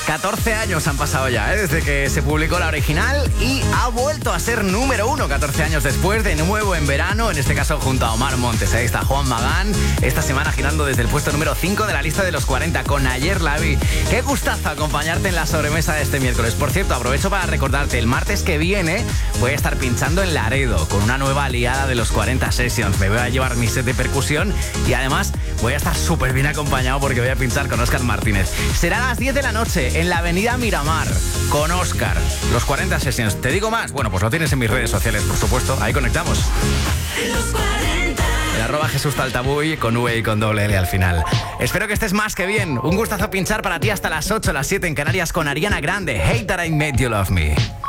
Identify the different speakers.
Speaker 1: 14 años han pasado ya, desde que se publicó la original y ha vuelto a ser número 1 14 años después, de nuevo en verano, en este caso junto a Omar Montes. Ahí está Juan Magán, esta semana girando desde el puesto número 5 de la lista de los 40 con Ayer la vi. Qué gustazo acompañarte en la sobremesa de este miércoles. Por cierto, aprovecho para recordarte, el martes que viene voy a estar pinchando en Laredo con una nueva aliada de los 40 Sessions. Me voy a llevar mi set de percusión y además voy a estar súper bien acompañado porque voy a pinchar con Óscar Martínez. Será a las 10 de la noche en la avenida Miramar con Óscar. Los 40 Sessions. ¿Te digo más? Bueno, pues lo tienes en mis redes sociales, por supuesto. Ahí conectamos.
Speaker 2: Los 40.
Speaker 1: El @Jesús Taltabuy con V y con doble L al final. Espero que estés más que bien. Un gustazo pinchar para ti hasta las 8, las 7 en Canarias con Ariana Grande. Hate That I Made You Love Me.